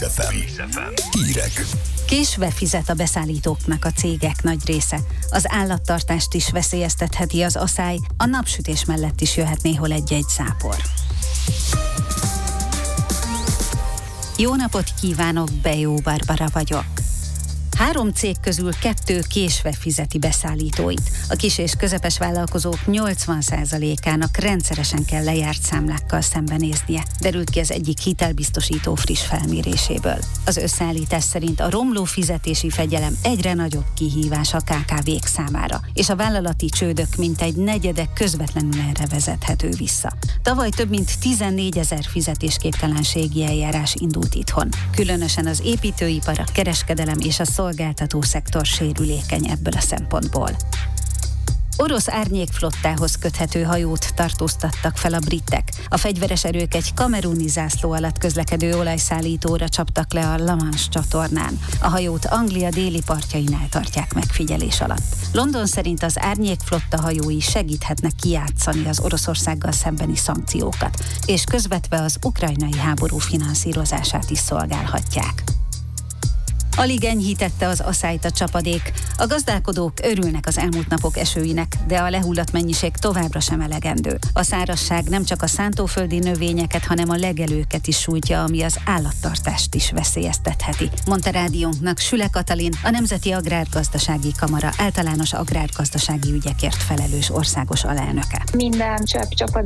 FM. Hírek. Késve fizet a beszállítóknak a cégek nagy része. Az állattartást is veszélyeztetheti az aszály, a napsütés mellett is jöhet néhol egy-egy zápor. Jó napot kívánok, Bejó Barbara vagyok. 3 cég közül 2 késve fizeti beszállítóit. A kis és közepes vállalkozók 80%-ának rendszeresen kell lejárt számlákkal szembenéznie, derült ki az egyik hitelbiztosító friss felméréséből. Az összeállítás szerint a romló fizetési fegyelem egyre nagyobb kihívás a KKV-k számára, és a vállalati csődök mintegy negyede közvetlenül erre vezethető vissza. Tavaly több mint 14 000 fizetésképtelenségi eljárás indult itthon. Különösen az építőipar, a kereskedelem és a szolgáltató szektor sérülékeny ebből a szempontból. Orosz árnyékflottához köthető hajót tartóztattak fel a britek. A fegyveres erők egy kameruni zászló alatt közlekedő olajszállítóra csaptak le a La Manche csatornán. A hajót Anglia déli partjainál tartják megfigyelés alatt. London szerint az árnyékflotta hajói segíthetnek kijátszani az Oroszországgal szembeni szankciókat, és közvetve az ukrajnai háború finanszírozását is szolgálhatják. Alig enyhítette az aszályt a csapadék. A gazdálkodók örülnek az elmúlt napok esőinek, de a lehullott mennyiség továbbra sem elegendő. A szárazság nem csak a szántóföldi növényeket, hanem a legelőket is sújtja, ami az állattartást is veszélyeztetheti, mondta rádiónknak Süle Katalin, a Nemzeti Agrárgazdasági Kamara általános agrárgazdasági ügyekért felelős országos alelnöke. Minden csepp csapadék